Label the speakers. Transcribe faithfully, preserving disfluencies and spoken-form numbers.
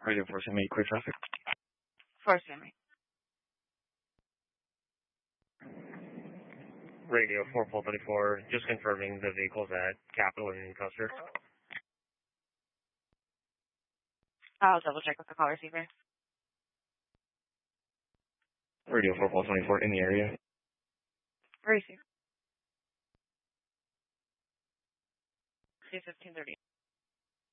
Speaker 1: Radio four seven eight, clear traffic.
Speaker 2: four seven eight.
Speaker 3: Radio four four thirty-four, just confirming the vehicle's at Capitol and Custer.
Speaker 2: I'll double check with the call receiver.
Speaker 1: Radio four four twenty-four, in the area.
Speaker 2: Receive. C fifteen thirty.